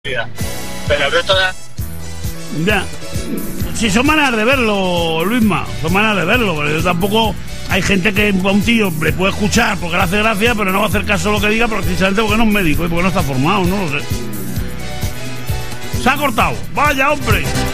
Pero el resto de... Ya. Si son maneras de verlo, Luisma, son maneras de verlo, pero yo tampoco... Hay gente que a un tío le puede escuchar porque le hace gracia, pero no va a hacer caso a lo que diga precisamente porque no es médico y porque no está formado, no lo sé. Se ha cortado. Vaya, hombre.